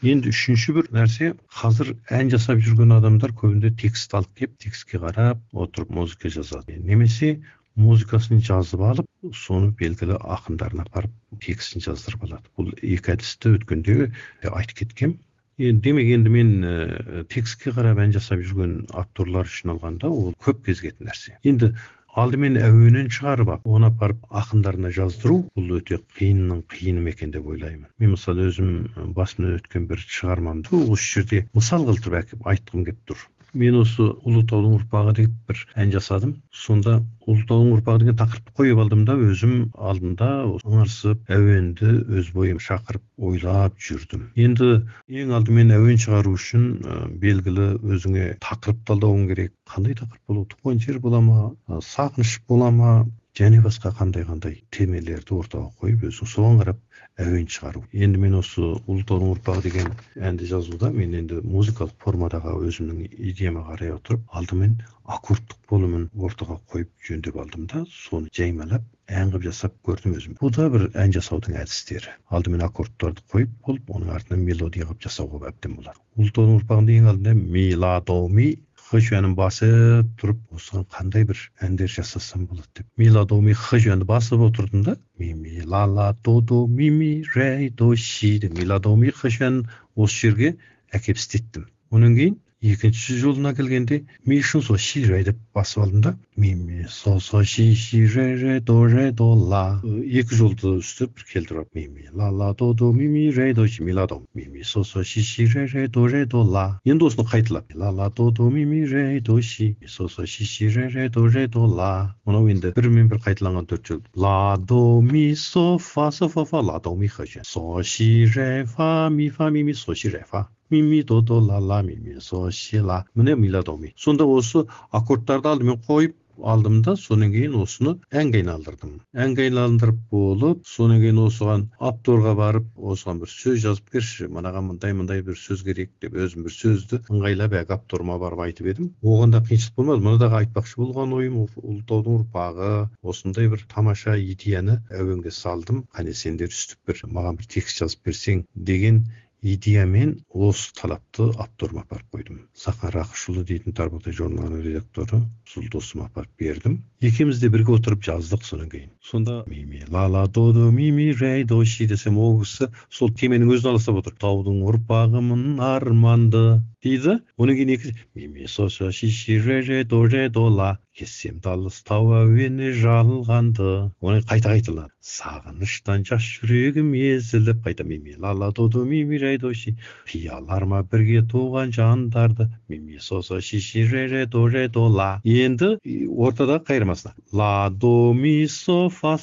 Енді үшінші бір нәрсе, қазір ән жасап жүрген адамдар көбінде текст алып келіп, текстке қарап отырып музыка жазады. Немесе музыкасын жазып алып, соны белгілі ақындарына апарып текстін жаздырып алады. Бұл екі әдісті өткенде айтып кеткем. Демек енді мен текстке қарап ән жасап жүрген акторлар үшін алғанда ол көп кезігетін нәрсе. Енді алдымен әуенін шығарып алып, оны апарып ақындарына жаздыру, бұл өте қиынның қиыны екен деп ойлаймын. Мен мысалы өзім басымнан өткен бір шығармамды осы жерде мысал келтіріп айтқым келіп тұр. Мен осы Ұлытаудың ұрпағы деп бір ән жасадым. Сонда Ұлытаудың ұрпағы деген тақырыпты қойып алдым да, өзім алдында ыңырсып, әуенді өз бойым шақырып ойлап жүрдім. Енді ең алдымен әуен шығару үшін белгілі өзіңе тақырып талдауың керек. Қандай тақырып болу, туған жер бола ма, сағыныш бола ма, және басқа қандай темелерді ортаға қойып, өзің соған қарап әуен шығару. Енді мен осы Ұлытаудың ұрпағы деген әнді жазуда мен енді музыкалық формадағы өзімнің идеяма қарай отырып, алдымен аккордтық болымын ортаға қойып жөндеп алдым да, соны жаймалап ән қылып жасап көрдім өзім. Бұл да бір ән жасаудың әдістері. Алдымен аккордтарды қойып болып, оның артынан мелодия қылып жасауға әбден болады. Ұлытаудың ұрпағында ең алдында ми ла до ми х жөнін басып тұрып, осыған қандай бір әндер жасасам болады деп. Ми ла до ми х жөнді басып отырдым да, ми ла ла до ми ре до си деп, ми ла до ми х жөнін осы жерге әкеп істеттім. Онан кейін екінші жолына келгенде ми шын со си ре деп басып алдым да, ми со си ре до ла. Екі жолды үстіп бір келтіріп, ми ла до ми ре до си, ми ла до ми со си ре до ла. Енді осыны қайталап, ла до ми ре до си, со си ре до ла. Мынау енді бірімен бір қайталанған төрт жол. Ла до ми со фа ла до ми ха жен, со си ре фа ми со си ре фа. Ми до ла ми со си ла. Міне ми ла до ми. Сонда осы аккордтарды алдымен қойып алдым да, содан кейін осыны әнге айналдырдым. Әнге айналдырып болып, содан кейін осыған авторға барып, осыған бір сөз жазып берші, мынаған мындай бір сөз керек деп өзім бір сөзді ыңғайлап авторыма барып айтып едім. Оған да қиыншылық болмады. Мұндағы айтпақшы болған ойым, Ұлытаудың ұрпағы осындай бір тамаша идеяны әуенге салдым. Қане сендер үстіп бір маған бір текст жазып берсең деген идеямен осы талапты авторыма апарып қойдым. Сахар Ақышұлы дейтін Тарбағатай журналының редакторы, сол досыма апарып бердім. Екеуміз де бірге отырып жаздық содан кейін. Сонда ми ла до ми ре до си десем, ол кісі сол теменің өзін аластап отыр. Таудың ұрпағымын арманды дейді. Онан кейін екі ми со си ре до ла. Кессем талыс тау әуені жалғанды. Оны қайталады. Сағыныштан жас жүрегім езіліп, қайта ми ла до ми ре до си. Қияларма бірге туған жандарды. Ми со си ре до ла. Енді ортада қайырмасына. Ла до ми со фа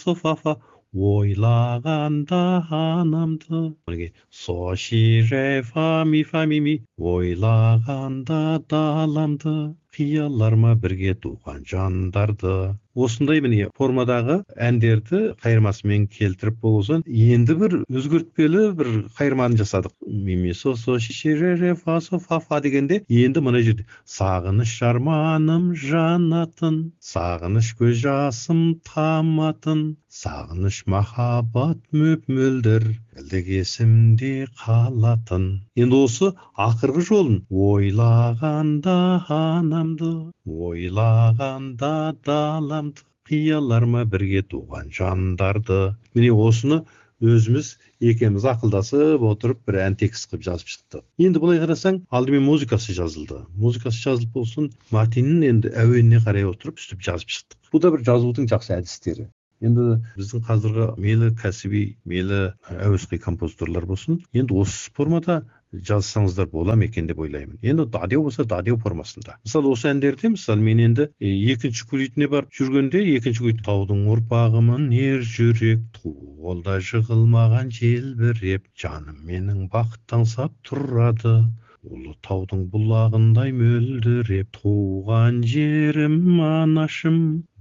ойлағанда анамды. Со си ре фа ми ойлағанда даламды. Қияларма бірге туған жандарды. Осындай міне формадағы әндерді қайырмасымен келтіріп болған. Енді бір өзгертпелі бір қайырманы жасадық. Ми со си ре фа дегенде енді мына жерде сағыныш арманым жанатын, сағыныш көз жасым таматын, сағыныш махаббат мөп-мөлдір, білдік есімде қалатын. Енді осы ақырғы жолын ойлағанда анамды, ойлағанда даламды, қияларма бірге туған жандарды. Міне осыны өзіміз екеуміз ақылдасып отырып бір ән текст қылып жазып шықты. Енді былай қарасаң, алдымен музыкасы жазылды. Музыкасы жазылып болсын, матинін енді әуеніне қарай отырып үстіп жазып шықтық. Бұл да бір жазудың жақсы әдістері. Енді біздің қазіргі мейлі кәсіби, мейлі әуесқой композиторлар болсын, енді осы формада жазсаңыздар бола ма екен деп ойлаймын. Енді дадио болса дадио формасында. Мысалы осы әндерде, мысалы мен енді екінші куплетіне барып жүргенде, екінші куплет таудың ұрпағымын ер жүрек, қолда жығылмаған желбіреп, жаным менің бақыт аңсап тұрады. Ұлытаудың бұлағындай мөлдіреп, туған жерім анашым,